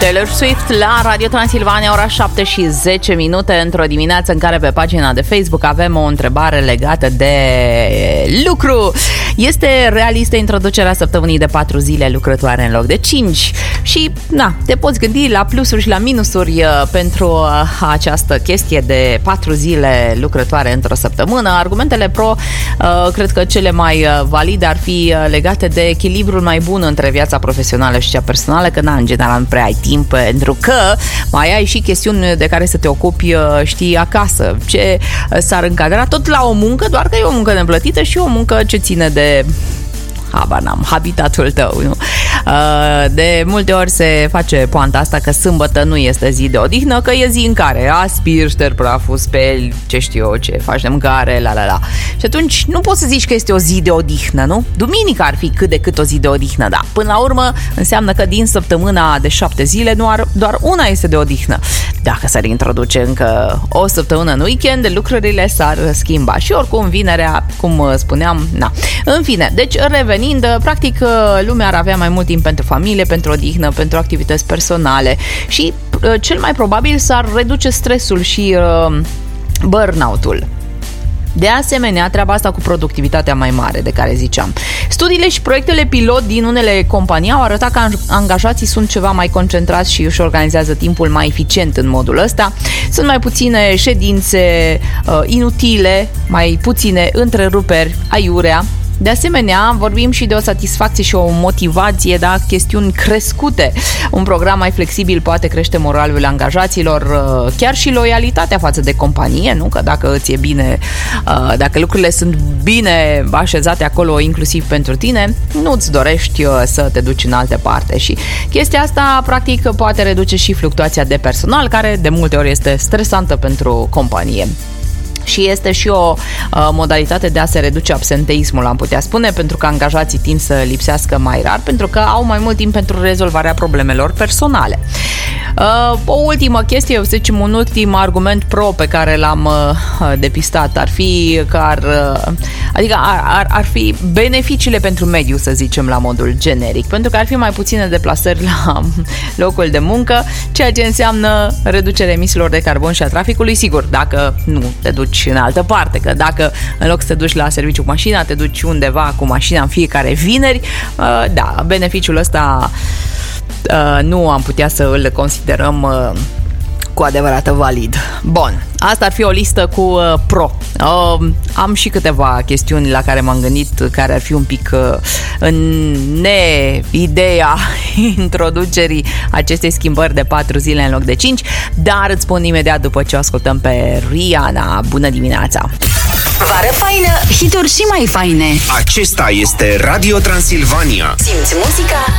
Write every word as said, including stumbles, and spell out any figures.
Taylor Swift la Radio Transilvania, ora șapte și zece minute, într-o dimineață în care pe pagina de Facebook avem o întrebare legată de lucru. Este realistă introducerea săptămânii de patru zile lucrătoare în loc de cinci? Și, na, te poți gândi la plusuri și la minusuri pentru această chestie de patru zile lucrătoare într-o săptămână. Argumentele pro, cred că cele mai valide ar fi legate de echilibrul mai bun între viața profesională și cea personală, că, na, în general nu prea ai timp, pentru că mai ai și chestiuni de care să te ocupi, știi, acasă. Ce s-ar încadra tot la o muncă, doar că e o muncă neplătită și o muncă ce ține de... habar n-am, habitatul tău, nu? De multe ori se face poanta asta că sâmbătă nu este zi de odihnă, că e zi în care aspiri, ștergi praful, speli, ce știu eu, ce faci de mâncare, la la la. Și atunci nu poți să zici că este o zi de odihnă, nu? Duminica ar fi cât de cât o zi de odihnă, da. Până la urmă înseamnă că din săptămâna de șapte zile doar, doar una este de odihnă. Dacă s-ar introduce încă o săptămână în weekend, lucrurile s-ar schimba. Și oricum vinerea, cum spuneam, na. În fine, deci revenind, practic lumea ar avea mai mult timp pentru familie, pentru odihnă, pentru activități personale și cel mai probabil s-ar reduce stresul și uh, burnout-ul. De asemenea, treaba asta cu productivitatea mai mare de care ziceam. Studiile și proiectele pilot din unele companii au arătat că angajații sunt ceva mai concentrați și își organizează timpul mai eficient în modul ăsta. Sunt mai puține ședințe uh, inutile, mai puține întreruperi aiurea. De asemenea, vorbim și de o satisfacție și o motivație, da, chestiuni crescute. Un program mai flexibil poate crește moralul angajaților, chiar și loialitatea față de companie, nu? Că dacă îți e bine, dacă lucrurile sunt bine așezate acolo, inclusiv pentru tine, nu-ți dorești să te duci în alte parte. Și chestia asta, practic, poate reduce și fluctuația de personal, care de multe ori este stresantă pentru companie. Și este și o uh, modalitate de a se reduce absenteismul, am putea spune, pentru că angajații tind să lipsească mai rar, pentru că au mai mult timp pentru rezolvarea problemelor personale. Uh, o ultimă chestie, să zicem, un ultim argument pro pe care l-am uh, depistat ar fi că ar, uh, adică ar, ar, ar fi beneficiile pentru mediu, să zicem, la modul generic, pentru că ar fi mai puține deplasări la locul de muncă, ceea ce înseamnă reducerea emisiilor de carbon și a traficului, sigur, dacă nu te duci în altă parte, că dacă în loc să te duci la serviciu cu mașina, te duci undeva cu mașina în fiecare vineri, uh, da, beneficiul ăsta uh, nu am putea să îl considerăm uh, cu adevărat valid. Bun, asta ar fi o listă cu uh, pro. Uh, am și câteva chestiuni la care m-am gândit, care ar fi un pic uh, în ne-ideea introducerii acestei schimbări de patru zile în loc de cinci, dar îți spun imediat după ce o ascultăm pe Rihanna. Bună dimineața! Vară faină, hituri și mai faine. Acesta este Radio Transilvania. Simți muzica